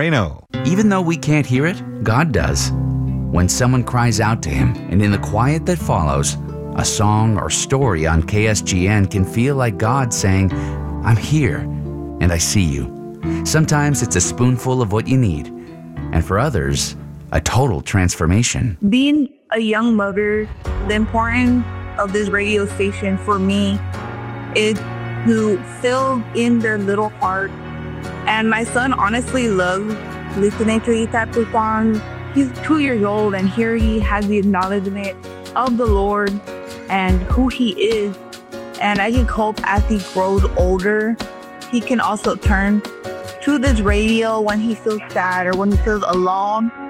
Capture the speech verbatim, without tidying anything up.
Moreno. Even though we can't hear it, God does. When someone cries out to Him, and in the quiet that follows, a song or story on K S G N can feel like God saying, I'm here, and I see you. Sometimes it's a spoonful of what you need, and for others, a total transformation. Being a young mother, the importance of this radio station for me is to fill in their little heart. And my son honestly loves listening to these types of songs. He's two years old, and here he has the acknowledgement of the Lord and who He is. And I can hope as he grows older, he can also turn to this radio when he feels sad or when he feels alone.